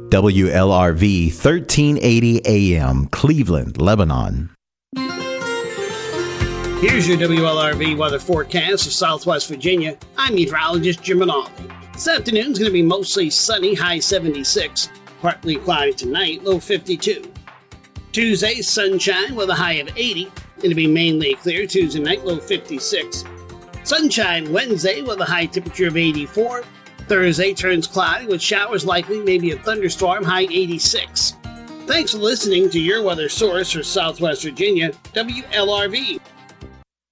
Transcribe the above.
WLRV 1380 AM, Cleveland, Lebanon. Here's your WLRV weather forecast for Southwest Virginia. I'm meteorologist Jim Rinaldi. This afternoon is going to be mostly sunny, high 76. Partly cloudy tonight, low 52. Tuesday, sunshine with a high of 80. It'll be mainly clear Tuesday night, low 56. Sunshine Wednesday with a high temperature of 84. Thursday turns cloudy with showers likely, maybe a thunderstorm, high 86. Thanks for listening to your weather source for Southwest Virginia, WLRV.